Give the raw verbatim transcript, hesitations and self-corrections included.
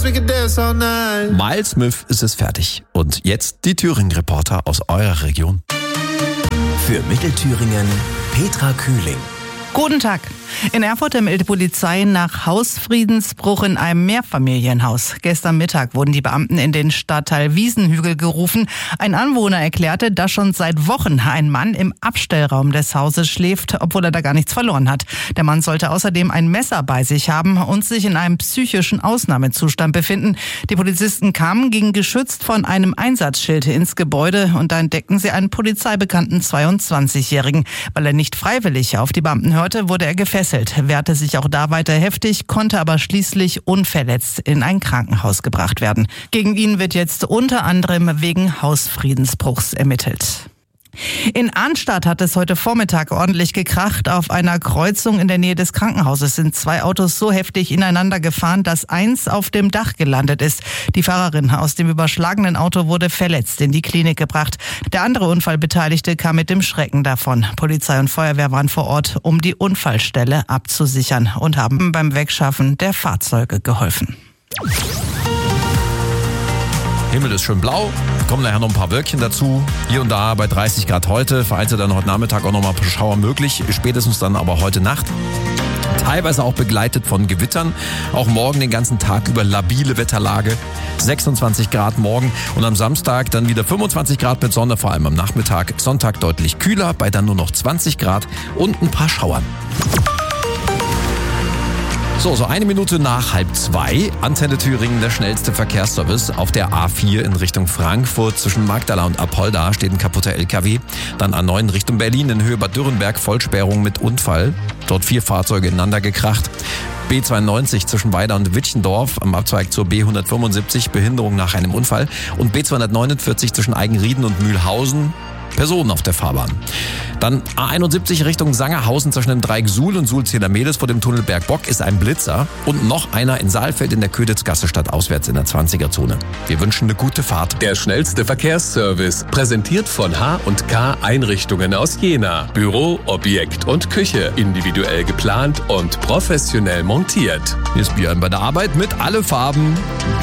Miles Smith ist es fertig. Und jetzt die Thüringen-Reporter aus eurer Region. Für Mittelthüringen Petra Kühling. Guten Tag. In Erfurt ermittelt die Polizei nach Hausfriedensbruch in einem Mehrfamilienhaus. Gestern Mittag wurden die Beamten in den Stadtteil Wiesenhügel gerufen. Ein Anwohner erklärte, dass schon seit Wochen ein Mann im Abstellraum des Hauses schläft, obwohl er da gar nichts verloren hat. Der Mann sollte außerdem ein Messer bei sich haben und sich in einem psychischen Ausnahmezustand befinden. Die Polizisten kamen, gingen geschützt von einem Einsatzschild ins Gebäude und da entdeckten sie einen polizeibekannten zweiundzwanzigjährigen. Weil er nicht freiwillig auf die Beamten hörte, wurde er gefesselt. Wehrte sich auch da weiter heftig, konnte aber schließlich unverletzt in ein Krankenhaus gebracht werden. Gegen ihn wird jetzt unter anderem wegen Hausfriedensbruchs ermittelt. In Arnstadt hat es heute Vormittag ordentlich gekracht. Auf einer Kreuzung in der Nähe des Krankenhauses sind zwei Autos so heftig ineinander gefahren, dass eins auf dem Dach gelandet ist. Die Fahrerin aus dem überschlagenen Auto wurde verletzt in die Klinik gebracht. Der andere Unfallbeteiligte kam mit dem Schrecken davon. Polizei und Feuerwehr waren vor Ort, um die Unfallstelle abzusichern und haben beim Wegschaffen der Fahrzeuge geholfen. Himmel ist schön blau, kommen nachher noch ein paar Wölkchen dazu. Hier und da bei dreißig Grad heute, vereinzelt dann heute Nachmittag auch noch mal ein paar Schauer möglich, spätestens dann aber heute Nacht. Teilweise auch begleitet von Gewittern. Auch morgen den ganzen Tag über labile Wetterlage. sechsundzwanzig Grad morgen und am Samstag dann wieder fünfundzwanzig Grad mit Sonne, vor allem am Nachmittag. Sonntag deutlich kühler, bei dann nur noch zwanzig Grad und ein paar Schauern. So, so eine Minute nach halb zwei. Antenne Thüringen, der schnellste Verkehrsservice. Auf der A vier in Richtung Frankfurt zwischen Magdala und Apolda steht ein kaputter L K W. Dann A neun Richtung Berlin in Höhe Bad Dürrenberg, Vollsperrung mit Unfall. Dort vier Fahrzeuge ineinander gekracht. B zweiundneunzig zwischen Weida und Witchendorf am Abzweig zur B hundertfünfundsiebzig, Behinderung nach einem Unfall. Und B zweihundertneunundvierzig zwischen Eigenrieden und Mühlhausen. Personen auf der Fahrbahn. Dann A einundsiebzig Richtung Sangerhausen zwischen dem Dreieck Suhl und Suhl-Zedermedes vor dem Tunnel Bergbock ist ein Blitzer und noch einer in Saalfeld in der Köditzgasse stadtauswärts in der zwanziger-Zone. Wir wünschen eine gute Fahrt. Der schnellste Verkehrsservice, präsentiert von H und K Einrichtungen aus Jena. Büro, Objekt und Küche, individuell geplant und professionell montiert. Hier ist Björn bei der Arbeit mit alle Farben.